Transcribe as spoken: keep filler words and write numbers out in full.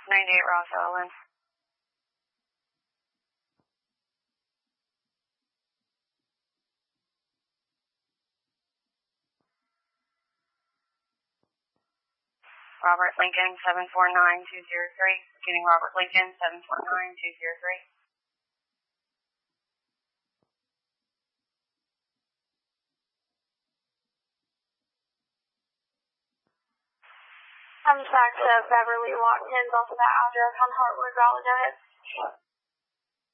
ninety-eight Ross Ellen. Robert Lincoln, seven four nine two zero three. Beginning Robert Lincoln, seven four nine two zero three. I'm back to Beverly Watkins off of that address on Hartwood Road. Go ahead.